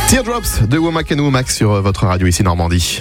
Teardrops de Womack and Womack sur votre radio ici Normandie.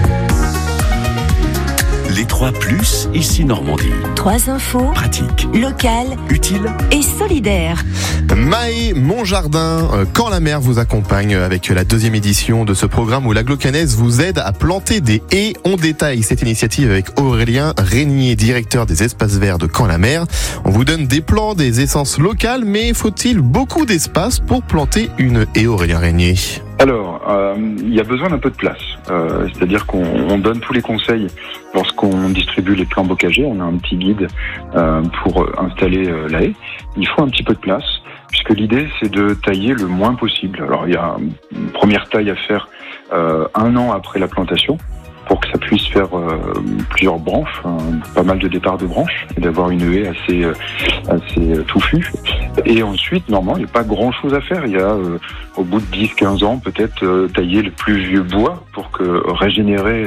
Les 3+, ici Normandie. 3 infos. Pratique. Locales. Utile. Et solidaires. Maë Monjardin, Quand la mer vous accompagne avec la 2e édition de ce programme où l'Aglo-Canaise vous aide à planter des haies. On détaille cette initiative avec Aurélien Régnier, directeur des espaces verts de Quand la mer. On vous donne des plants, des essences locales, mais faut-il beaucoup d'espace pour planter une haie, Aurélien Régnier ? Alors, il y a besoin d'un peu de place. C'est-à-dire qu'on donne tous les conseils lorsqu'on distribue les plants bocagers. On a un petit guide pour installer la haie. Il faut un petit peu de place, puisque l'idée, c'est de tailler le moins possible. Alors, il y a une première taille à faire 1 an après la plantation, pour que ça puisse faire plusieurs branches, pas mal de départs de branches, et d'avoir une haie assez touffue. Et ensuite, normalement, il n'y a pas grand-chose à faire. Il y a, au bout de 10-15 ans, peut-être tailler le plus vieux bois pour que régénérer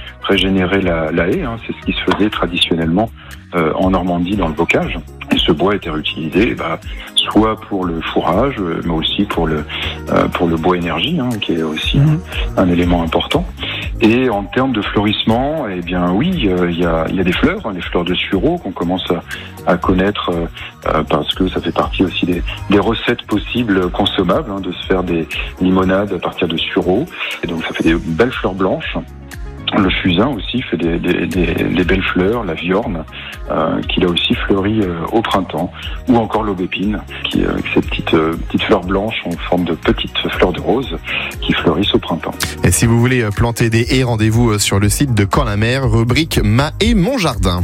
la haie. C'est ce qui se faisait traditionnellement en Normandie dans le bocage. Et ce bois était réutilisé soit pour le fourrage, mais aussi pour le bois énergie, qui est aussi un élément important. Et en termes de fleurissement, eh bien oui, il y a des fleurs, les fleurs de sureau qu'on commence à connaître parce que ça fait partie aussi des recettes possibles consommables, de se faire des limonades à partir de sureau. Et donc ça fait des belles fleurs blanches. Le fusain aussi fait des belles fleurs, la viorne qui là aussi fleurit au printemps, ou encore l'aubépine qui avec ses petites fleurs blanches en forme de petites fleurs de rose qui fleurissent au printemps. Et si vous voulez planter des haies, rendez-vous sur le site de Quand la mer, rubrique Maë Monjardin.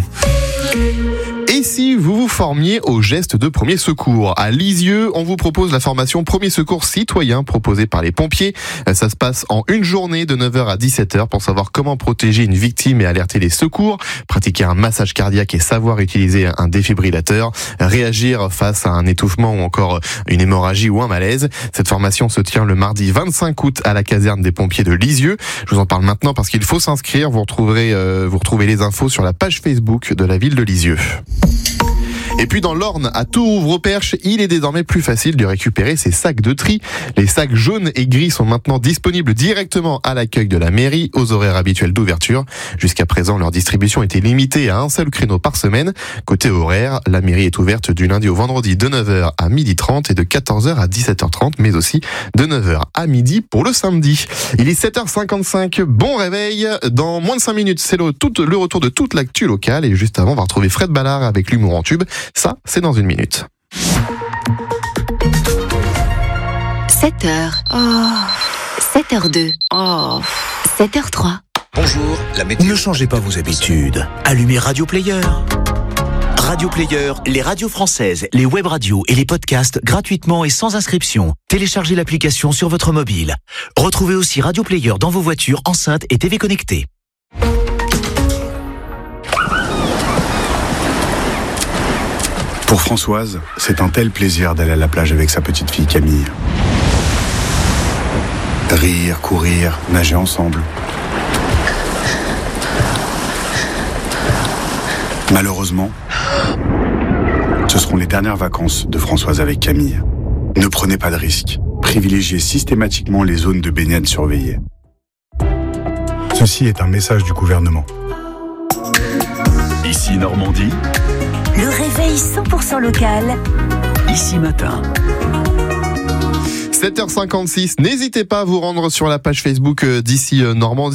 Et si vous vous formiez aux gestes de premier secours à Lisieux, on vous propose la formation Premier secours citoyen proposée par les pompiers. Ça se passe en une journée de 9h à 17h pour savoir comment protéger une victime et alerter les secours, pratiquer un massage cardiaque et savoir utiliser un défibrillateur, réagir face à un étouffement ou encore une hémorragie ou un malaise. Cette formation se tient le mardi 25 août à la caserne des pompiers de Lisieux. Je vous en parle maintenant parce qu'il faut s'inscrire. Vous retrouvez les infos sur la page Facebook de la ville de Lisieux. Et puis dans l'Orne, à Tourouvre-au-Perche, il est désormais plus facile de récupérer ses sacs de tri. Les sacs jaunes et gris sont maintenant disponibles directement à l'accueil de la mairie aux horaires habituels d'ouverture. Jusqu'à présent, leur distribution était limitée à un seul créneau par semaine. Côté horaire, la mairie est ouverte du lundi au vendredi de 9h à 12h30 et de 14h à 17h30, mais aussi de 9h à midi pour le samedi. Il est 7h55, bon réveil. Dans moins de 5 minutes, c'est le retour de toute l'actu locale. Et juste avant, on va retrouver Fred Ballard avec l'humour en tube. Ça, c'est dans une minute. 7h. Oh. 7h02. Oh. 7h03. Bonjour, la météo. Ne changez pas vos habitudes. Allumez Radio Player. Radio Player, les radios françaises, les web radios et les podcasts gratuitement et sans inscription. Téléchargez l'application sur votre mobile. Retrouvez aussi Radio Player dans vos voitures, enceintes et TV connectées. Pour Françoise, c'est un tel plaisir d'aller à la plage avec sa petite fille Camille. Rire, courir, nager ensemble. Malheureusement, ce seront les dernières vacances de Françoise avec Camille. Ne prenez pas de risques. Privilégiez systématiquement les zones de baignade surveillées. Ceci est un message du gouvernement. Ici Normandie. Le réveil 100% local. Ici matin. 7h56, n'hésitez pas à vous rendre sur la page Facebook d'ici Normandie.